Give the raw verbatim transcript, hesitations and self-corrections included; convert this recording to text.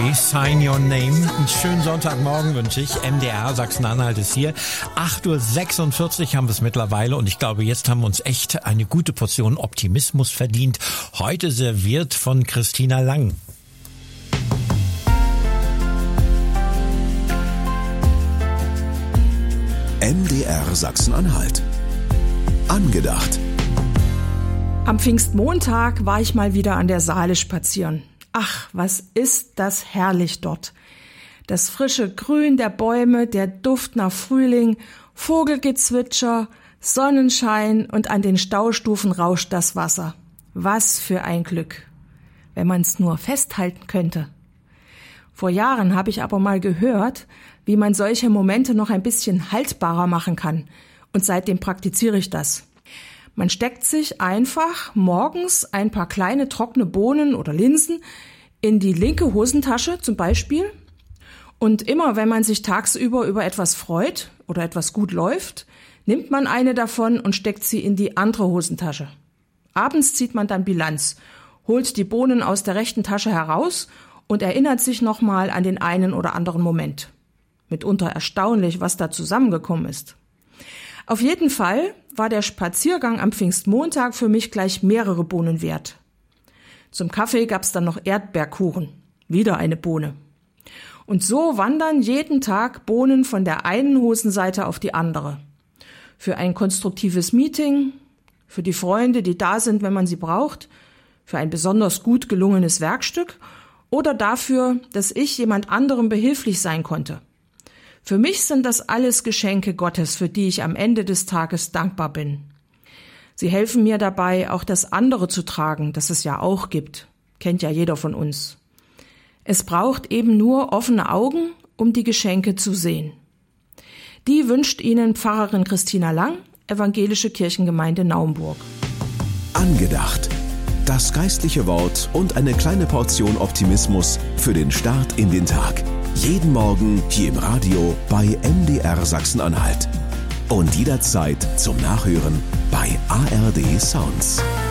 Carey, Sign Your Name. Einen schönen Sonntagmorgen wünsche ich. M D R Sachsen-Anhalt ist hier. acht Uhr sechsundvierzig haben wir es mittlerweile und ich glaube, jetzt haben wir uns echt eine gute Portion Optimismus verdient. Heute serviert von Christina Lang. M D R Sachsen-Anhalt. Angedacht. Am Pfingstmontag war ich mal wieder an der Saale spazieren. Ach, was ist das herrlich dort. Das frische Grün der Bäume, der Duft nach Frühling, Vogelgezwitscher, Sonnenschein und an den Staustufen rauscht das Wasser. Was für ein Glück, wenn man es nur festhalten könnte. Vor Jahren habe ich aber mal gehört, wie man solche Momente noch ein bisschen haltbarer machen kann. Und seitdem praktiziere ich das. Man steckt sich einfach morgens ein paar kleine trockene Bohnen oder Linsen in die linke Hosentasche zum Beispiel. Und immer wenn man sich tagsüber über etwas freut oder etwas gut läuft, nimmt man eine davon und steckt sie in die andere Hosentasche. Abends zieht man dann Bilanz, holt die Bohnen aus der rechten Tasche heraus und erinnert sich nochmal an den einen oder anderen Moment. Mitunter erstaunlich, was da zusammengekommen ist. Auf jeden Fall war der Spaziergang am Pfingstmontag für mich gleich mehrere Bohnen wert. Zum Kaffee gab's dann noch Erdbeerkuchen, wieder eine Bohne. Und so wandern jeden Tag Bohnen von der einen Hosenseite auf die andere. Für ein konstruktives Meeting, für die Freunde, die da sind, wenn man sie braucht, für ein besonders gut gelungenes Werkstück oder dafür, dass ich jemand anderem behilflich sein konnte. Für mich sind das alles Geschenke Gottes, für die ich am Ende des Tages dankbar bin. Sie helfen mir dabei, auch das andere zu tragen, das es ja auch gibt. Kennt ja jeder von uns. Es braucht eben nur offene Augen, um die Geschenke zu sehen. Die wünscht Ihnen Pfarrerin Christina Lang, Evangelische Kirchengemeinde Naumburg. Angedacht. Das geistliche Wort und eine kleine Portion Optimismus für den Start in den Tag. Jeden Morgen hier im Radio bei M D R Sachsen-Anhalt. Und jederzeit zum Nachhören bei A R D Sounds.